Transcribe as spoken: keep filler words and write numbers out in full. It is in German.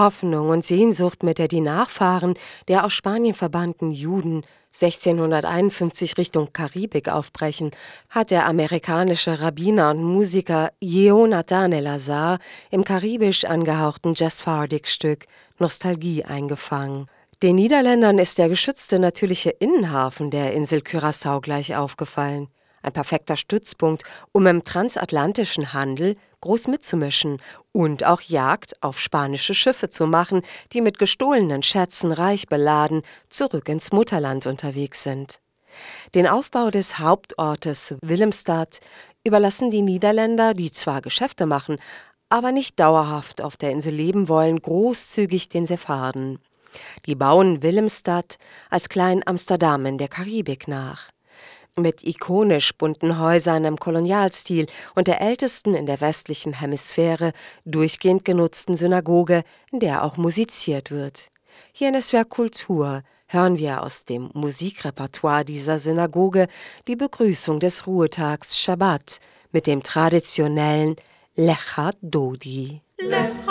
Hoffnung und Sehnsucht, mit der die Nachfahren der aus Spanien verbannten Juden sechzehnhunderteinundfünfzig Richtung Karibik aufbrechen, hat der amerikanische Rabbiner und Musiker Yehonatan El-Azar im karibisch angehauchten Jazzfardig-Stück Nostalgie eingefangen. Den Niederländern ist der geschützte natürliche Innenhafen der Insel Curaçao gleich aufgefallen. Ein perfekter Stützpunkt, um im transatlantischen Handel groß mitzumischen und auch Jagd auf spanische Schiffe zu machen, die mit gestohlenen Schätzen reich beladen zurück ins Mutterland unterwegs sind. Den Aufbau des Hauptortes Willemstad überlassen die Niederländer, die zwar Geschäfte machen, aber nicht dauerhaft auf der Insel leben wollen, großzügig den Sepharden. Die bauen Willemstad als Klein-Amsterdam in der Karibik nach. Mit ikonisch bunten Häusern im Kolonialstil und der ältesten in der westlichen Hemisphäre durchgehend genutzten Synagoge, in der auch musiziert wird. Hier in S W R Kultur hören wir aus dem Musikrepertoire dieser Synagoge die Begrüßung des Ruhetags Schabbat mit dem traditionellen Lecha Dodi. Lecha